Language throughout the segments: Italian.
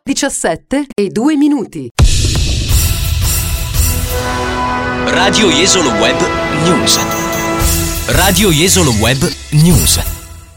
17:02. Radio Jesolo Web News. Radio Jesolo Web News.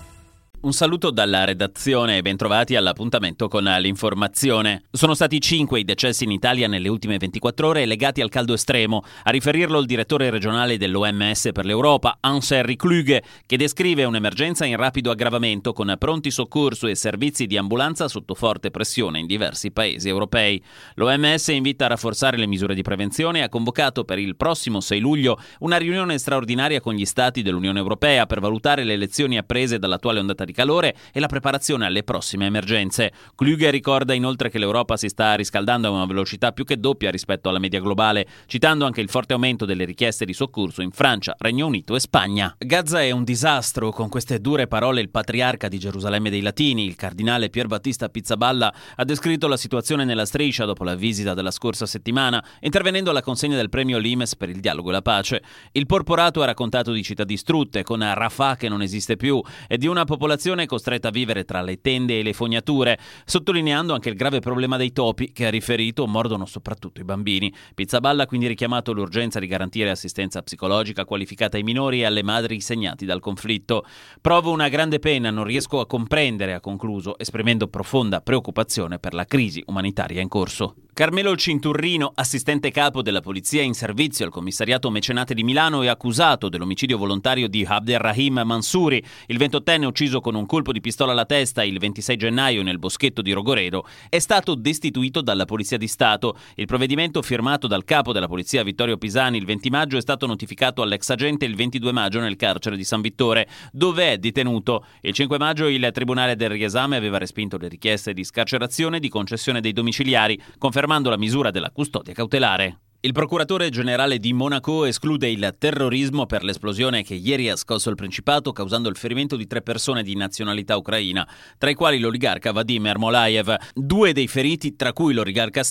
Un saluto dalla redazione e bentrovati all'appuntamento con l'informazione. Sono stati 5 i decessi in Italia nelle ultime 24 ore legati al caldo estremo. A riferirlo il direttore regionale dell'OMS per l'Europa, Hans-Henri Kluge, che descrive un'emergenza in rapido aggravamento con pronti soccorso e servizi di ambulanza sotto forte pressione in diversi paesi europei. L'OMS invita a rafforzare le misure di prevenzione e ha convocato per il prossimo 6 luglio una riunione straordinaria con gli stati dell'Unione Europea per valutare le lezioni apprese dall'attuale ondata di calore e la preparazione alle prossime emergenze. Kluge ricorda inoltre che l'Europa si sta riscaldando a una velocità più che doppia rispetto alla media globale, citando anche il forte aumento delle richieste di soccorso in Francia, Regno Unito e Spagna. Gaza è un disastro, con queste dure parole il patriarca di Gerusalemme dei Latini, il cardinale Pier Battista Pizzaballa, ha descritto la situazione nella striscia dopo la visita della scorsa settimana, intervenendo alla consegna del premio Limes per il dialogo e la pace. Il porporato ha raccontato di città distrutte, con Rafah che non esiste più, e di una popolazione costretta a vivere tra le tende e le fognature, sottolineando anche il grave problema dei topi che, ha riferito, mordono soprattutto i bambini. Pizzaballa ha quindi richiamato l'urgenza di garantire assistenza psicologica qualificata ai minori e alle madri segnati dal conflitto. Provo una grande pena, non riesco a comprendere, ha concluso, esprimendo profonda preoccupazione per la crisi umanitaria in corso. Carmelo Cinturrino, assistente capo della polizia in servizio al commissariato Mecenate di Milano e accusato dell'omicidio volontario di Abderrahim Mansouri, il 28enne ucciso con un colpo di pistola alla testa il 26 gennaio nel boschetto di Rogoredo, è stato destituito dalla Polizia di Stato. Il provvedimento, firmato dal capo della polizia Vittorio Pisani il 20 maggio, è stato notificato all'ex agente il 22 maggio nel carcere di San Vittore, dove è detenuto. Il 5 maggio il Tribunale del Riesame aveva respinto le richieste di scarcerazione e di concessione dei domiciliari, confermando la misura della custodia cautelare. Il procuratore generale di Monaco esclude il terrorismo per l'esplosione che ieri ha scosso il Principato, causando il ferimento di 3 persone di nazionalità ucraina, tra i quali l'oligarca Vadim Ermolaev. 2 dei feriti, tra cui l'oligarca